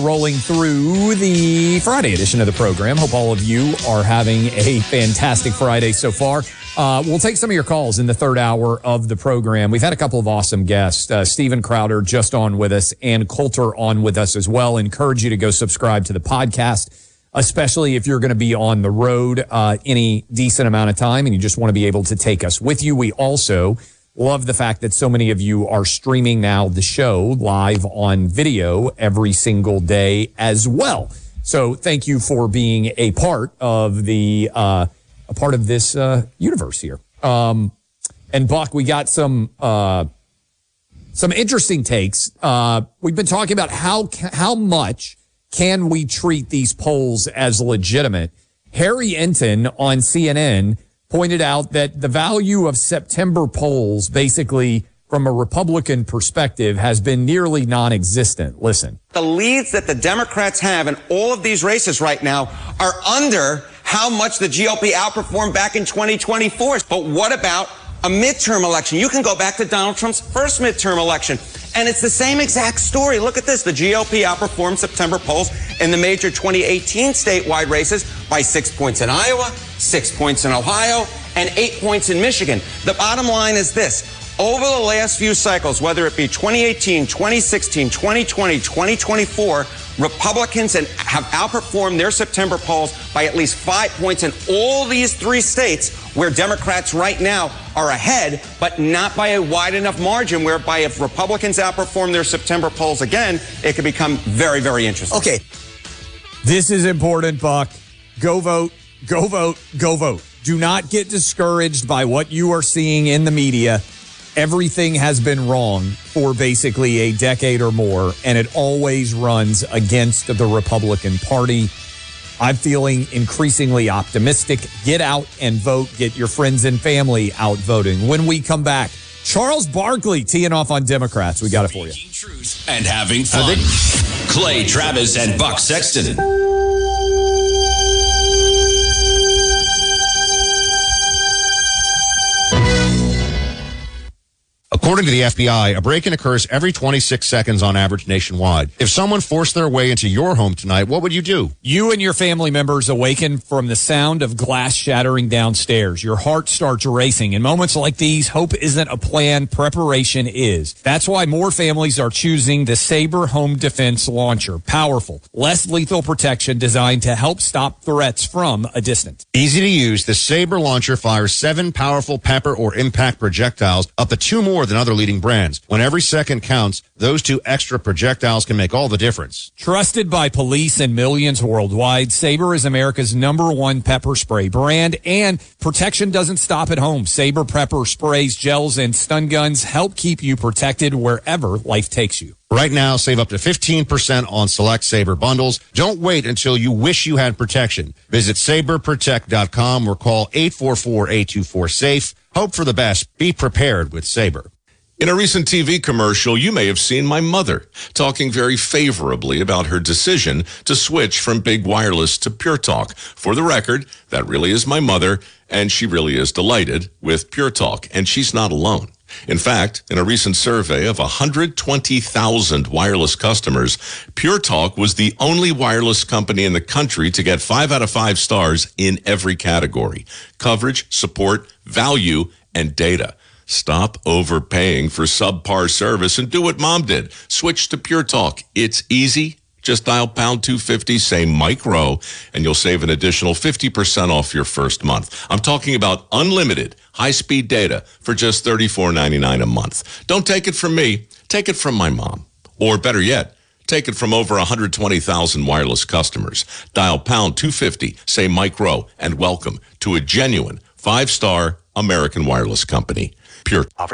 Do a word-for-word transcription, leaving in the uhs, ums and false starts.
Rolling through the Friday edition of the program. Hope all of you are having a fantastic Friday so far. Uh, we'll take some of your calls in the third hour of the program. We've had a couple of awesome guests. Uh, Steven Crowder just on with us and Coulter on with us as well. Encourage you to go subscribe to the podcast, especially if you're going to be on the road uh, any decent amount of time and you just want to be able to take us with you. We also love the fact that so many of you are streaming now the show live on video every single day as well. So thank you for being a part of the uh, a part of this uh, universe here. Um, and Buck, we got some uh, some interesting takes. Uh, we've been talking about how how much can we treat these polls as legitimate. Harry Enton on C N N pointed out that the value of September polls, basically from a Republican perspective, has been nearly non-existent. Listen. The leads that the Democrats have in all of these races right now are under how much the G O P outperformed back in twenty twenty-four. But what about a midterm election? You can go back to Donald Trump's first midterm election, and it's the same exact story. Look at this. The G O P outperformed September polls in the major twenty eighteen statewide races by six points in Iowa, six points in Ohio, and eight points in Michigan. The bottom line is this. Over the last few cycles, whether it be twenty eighteen, twenty sixteen, twenty twenty, twenty twenty-four, Republicans have outperformed their September polls by at least five points in all these three states where Democrats right now are ahead, but not by a wide enough margin, whereby if Republicans outperform their September polls again, it could become very, very interesting. Okay. This is important, Buck. Go vote, go vote, go vote. Do not get discouraged by what you are seeing in the media. Everything has been wrong for basically a decade or more, and it always runs against the Republican Party. I'm feeling increasingly optimistic. Get out and vote. Get your friends and family out voting. When we come back, Charles Barkley teeing off on Democrats. We got it for you. Truth and having fun. Clay Travis and Buck Sexton. According to the F B I, a break-in occurs every twenty-six seconds on average nationwide. If someone forced their way into your home tonight, what would you do? You and your family members awaken from the sound of glass shattering downstairs. Your heart starts racing. In moments like these, hope isn't a plan, preparation is. That's why more families are choosing the Sabre Home Defense Launcher. Powerful, less lethal protection designed to help stop threats from a distance. Easy to use, the Sabre Launcher fires seven powerful pepper or impact projectiles, up to two more than other leading brands. When every second counts, those two extra projectiles can make all the difference. Trusted by police and millions worldwide, Sabre is America's number one pepper spray brand, and protection doesn't stop at home. Sabre pepper sprays, gels, and stun guns help keep you protected wherever life takes you. Right now, save up to fifteen percent on select Sabre bundles. Don't wait until you wish you had protection. Visit sabre protect dot com or call eight four four, eight two four, SAFE. Hope for the best. Be prepared with Sabre. In a recent T V commercial, you may have seen my mother talking very favorably about her decision to switch from Big Wireless to Pure Talk. For the record, that really is my mother, and she really is delighted with Pure Talk, and she's not alone. In fact, in a recent survey of one hundred twenty thousand wireless customers, Pure Talk was the only wireless company in the country to get five out of five stars in every category: coverage, support, value, and data. Stop overpaying for subpar service and do what Mom did. Switch to Pure Talk. It's easy. Just dial pound two fifty, say Mike Rowe, and you'll save an additional fifty percent off your first month. I'm talking about unlimited high-speed data for just thirty-four ninety-nine a month. Don't take it from me. Take it from my mom. Or better yet, take it from over one hundred twenty thousand wireless customers. Dial pound two fifty, say Mike Rowe, and welcome to a genuine five-star American wireless company. Pure.